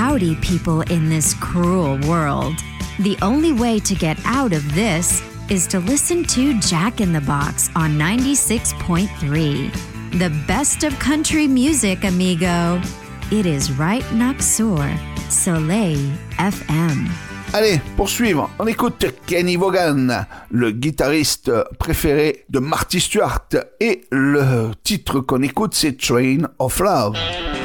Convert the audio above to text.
howdy, people in this cruel world. The only way to get out of this is to listen to Jack in the Box on 96.3. The best of country music, amigo. It is right next door, Soleil FM. Allez, pour suivre, on écoute Kenny Vaughan, le guitariste préféré de Marty Stuart. Et le titre qu'on écoute, c'est Train of Love.